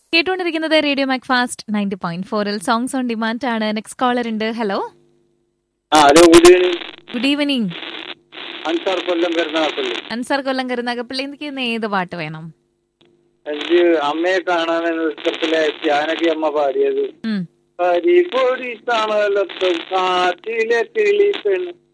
കേട്ടുകൊണ്ടിരിക്കുന്നത് radio Macfast 90.4 songs on demand ആണ്. Next collar ഉണ്ട്. Hello, hello, good evening. Good evening. Ansar Kollam Karunagappally. Ansar Kollam Karunagappally. എനിക്ക് ഇന്ന് ഏത് പാട്ട് വേണം? എനിക്ക് അമ്മയെ കാണാൻ നൃത്തത്തിലെ ജാനകി അമ്മ പാടിയത് ഉം. കരിപ്പൊടി തണലത്തും കാറ്റിലെ കിളിപ്പെണ്